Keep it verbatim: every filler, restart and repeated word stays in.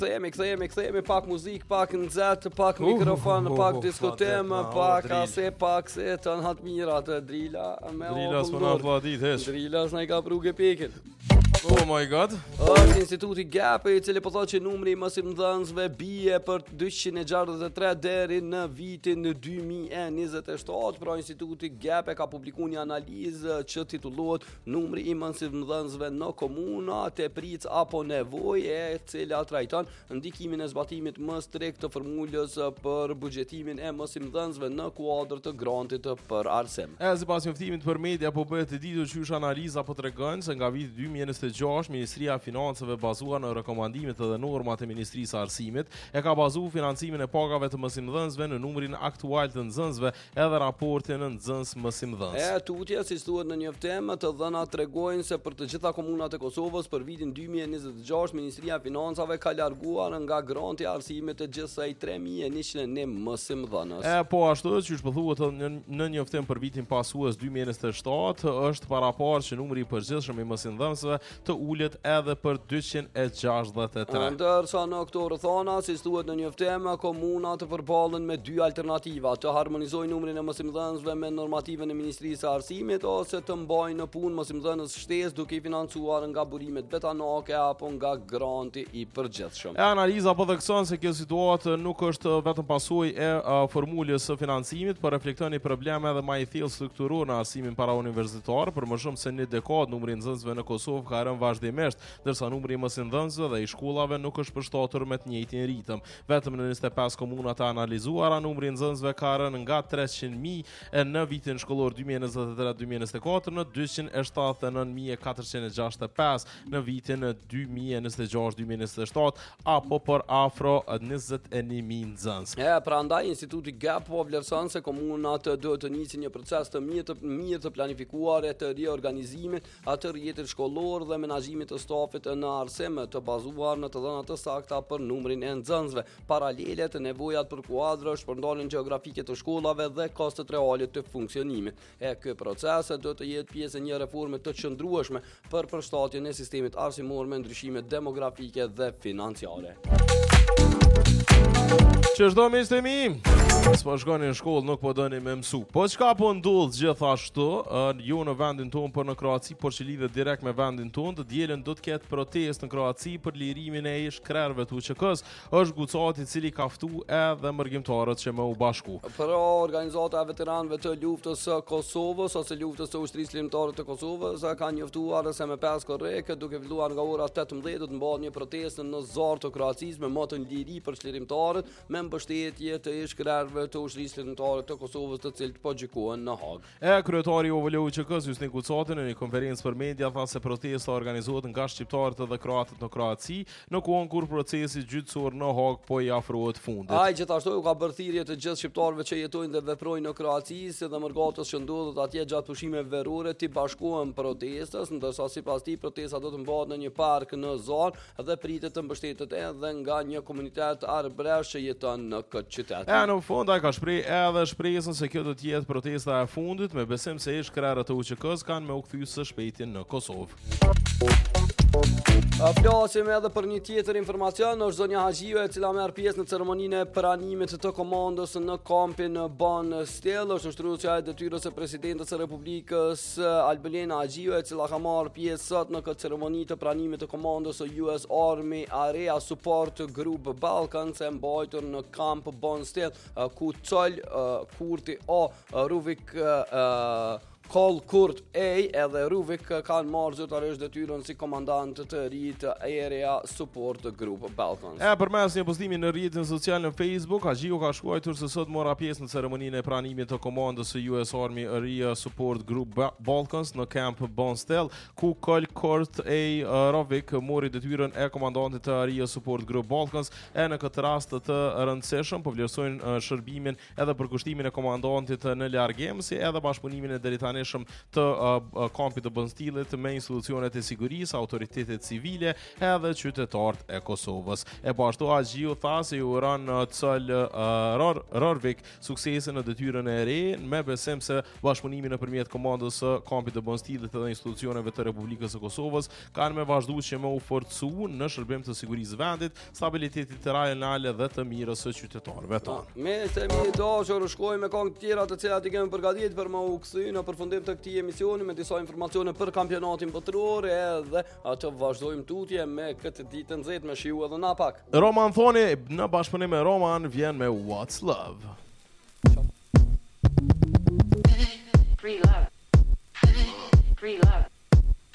kthehemi, kthehemi, kthehemi pak muzikë, pak nxehtë, pak mikrofon, uh, uh, pak uh, diskutim, uh, pak drill. ase, pak se të në hatë mira të drila. Me Drila s'mana vladit, hesh. Drila s'na i ka pruge pekin. Oh my god. Është instituti Gap, i cili po thotë që numri i mësimdhënësve bie për dyqind e gjashtëdhjetë e tre deri në vitin dy mijë e njëzet e shtatë. Pra instituti Gap e ka publikuar një analizë që titullohet Numri i mësimdhënësve në komuna, tepric apo nevojë, e cila trajton ndikimin e zbatimit më strikt të formulës për buxhetimin e mësimdhënësve në kuadër të grantit për arsim. E sipas njoftimit për media po bëhet e ditur që analiza po tregon se nga viti dy mijë e njëzet e gjashtë Ministria e Financave bazuar në rekomandimet dhe normat e Ministrisë së Arsimit e ka bazuar financimin e pagave të mësimdhënësve në numrin aktual të nxënësve edhe raportin në nxënës mësimdhënës. E tutje, si thuhet në njoftim, të dhënat tregojnë se për të gjitha komunat e Kosovës për vitin dy mijë e njëzet e gjashtë Ministria e Financave ka larguar nga granti arsimit të gjithsej tre mijë e njëqind e një mësimdhënës. E po ashtu që është pothuar në, në njoftim për vitin pasues dy mijë e njëzet e shtatë është paraparë që numri i përgjithshëm i mësimdhënësve të ulet edhe për dyqind e gjashtëdhjetë e tre. Ndërsa në këto rrethana, si thuhet në njoftim, komunat përballen me dy alternativa: të harmonizojnë numrin e mësimdhënësve me normativën e Ministrisë së Arsimit ose të mbajnë në punë mësimdhënës shtesë duke i financuar nga burimet betanake apo nga granti i përgjithshëm. E analiza po thekson se kjo situatë nuk është vetëm pasojë e uh, formulës së financimit, por reflekton një problem edhe më i thellë strukturor në arsimin para universitar. Për më shumë se një dekadë numri i nxënësve në Kosovë ka rënë vazhdimisht, ndërsa numri i mësimdhënësve dhe i shkollave nuk është përshtatur me të njëjtin ritëm. Vetëm në njëzet e pesë komuna të analizuara numri i nxënësve ka rënë nga treqind mijë në vitin shkollor dy mijë e njëzet e tre dy mijë e njëzet e katër në dyqind e shtatëdhjetë e nëntë mijë e katërqind e gjashtëdhjetë e pesë në vitin dy mijë e njëzet e gjashtë dy mijë e njëzet e shtatë, apo për afro njëzet e një mijë nxënës. E prandaj instituti Gap po vlerëson se komunat duhet të nisin një proces të mirë të mirë të planifikuar të riorganizimit atë rrjetit shkollor dhe menaxhimit të stafit në arsim të bazuar në të dhëna të sakta për numrin e nxënësve, paralelet, nevojat për kuadrë, shpërndarjen gjeografike të shkollave dhe kostet reale të funksionimit. E ky proces do të jetë pjesë e një reforme të qëndrueshme për përshtatjen e sistemit arsimor me ndryshime demografike dhe financiare. Që çdo miq të mi, s'po shkoni në shkollë nuk po doni me mësu. Po çka po ndodh gjithashtu, uh, jo në vendin tonë, por në Kroaci, por që lidhet direkt me vendin tonë, të dielën do të ketë protestë në Kroaci për lirimin e ish krerëve të U Q K-s. Është Gucati i cili ka ftuar edhe mërgjimtarët që më u bashku. Pra organizata e veteranëve të luftës së Kosovës ose luftës së ushtrisë lirimtare të Kosovës ka njoftuar se me pesë korrek duke filluar nga ora tetëmbëdhjetë do të mbahet një protestë në zor të Kroacisë me motën liri për çlirimtarët me mbështetje të ish krerëve të ushtrisë lirimtare të Kosovës, të cilët po gjykohen në Hag. E kryetari i O V L U Q K-s Justin Gucati në një konferencë për media tha se protesta organizohet nga shqiptarët dhe kroatët në Kroaci, në kohën kur procesi gjyqësor në Hag po i afrohet fundit. Ai gjithashtu u ka bërë thirrje të gjithë shqiptarëve që jetojnë dhe veprojnë në Kroaci dhe mërgatës që ndodhet atje gjatë pushimeve verore të bashkohen protestës, ndërsa sipas tij protesta do të mbahet në një park në Zar dhe pritet të mbështetet edhe nga një komunitet arbëresh që jeton në këtë qytet. E në fund ai ka shpreh edhe shpresën se kjo do të jetë protesta e fundit, me besim se ish krerët e U Q K-s kanë me u kthy së shpejti në Kosovë. Flasim edhe për një tjetër informacion, është zonja Haxhiu e cila merr pjesë në ceremoninë e pranimit të komandës në kampin Ban Stel. Është nështruesja e detyrës së presidentes së Republikës Albelina Haxhiu e cila ka marrë pjesë sot në këtë ceremoni të pranimit të komandës së U S Army Area Support Group Balkans e mbajtur në kamp Ban Stel, ku Col Kurti O Ruvik uh, Kol Kurt A edhe Ruvik kanë marrë zyrtarisht detyrën si komandant të ri të Area Support Group Balkans. E përmes një postimi në rrjetin social në Facebook, Haxhiu ka shkruar se sot mora pjesë në ceremoninë e pranimit të komandës së U S Army Area Support Group Balkans në Camp Ban Stel, ku Kol Kurt A Ruvik mori detyrën e komandantit të Area Support Group Balkans. E në këtë rast të rëndësishëm po vlerësojnë shërbimin edhe përkushtimin e komandantit në largim, si edhe bashkëpunimin e deri tani pranisëm të uh, kampit të Bën-Stillit me institucionet e sigurisë, autoritetet civile edhe qytetarët e Kosovës. E po ashtu Haxhiu tha se ju uron Col uh, Rorvik suksese në detyrën e re, me besim se bashkëpunimi nëpërmjet komandës së kampit të Bën-Stillit dhe institucioneve të Republikës së Kosovës kanë me vazhduar që me u forcu në shërbim të sigurisë vendit, stabilitetit rajonal dhe të mirës së qytetarëve tonë. Me se mi dashur shkojmë me këngë të tjera të cilat i kemi përgatitur për më u kthy në përfundim të këtij emisioni me disa informacione për kampionatin botror edhe atë vazhdojmë tutje me këtë ditë nxehtë me shiu edhe na pak. Roman thoni në bashkëpunim me Roman vjen me What's Love. Free love. Free love.